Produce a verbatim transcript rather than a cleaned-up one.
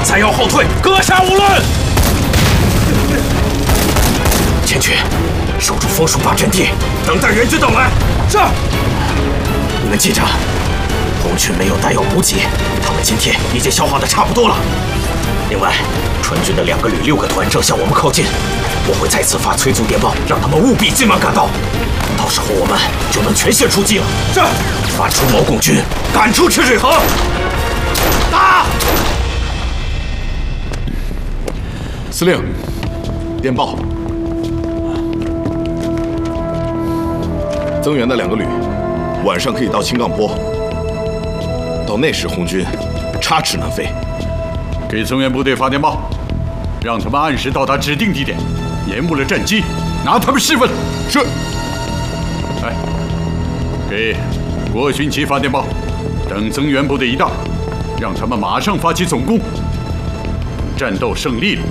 再要后退，阁下无论。前去，守住枫树坝阵地，等待援军到来。是。你们记着，红军没有弹药补给，他们今天已经消耗的差不多了。另外，川军的两个旅、六个团正向我们靠近，我会再次发催促电报，让他们务必尽晚赶到。到时候我们就能全线出击了。是。把出毛共军赶出赤水河。打！ 司令，电报。增援的两个旅，晚上可以到青冈坡。到那时，红军插翅难飞。 给增援部队发电报，让他们按时到达指定地点，延误了战机，拿他们试问。 是。 哎，给郭勋奇发电报，等增援部队一到，让他们马上发起总攻。战斗胜利了，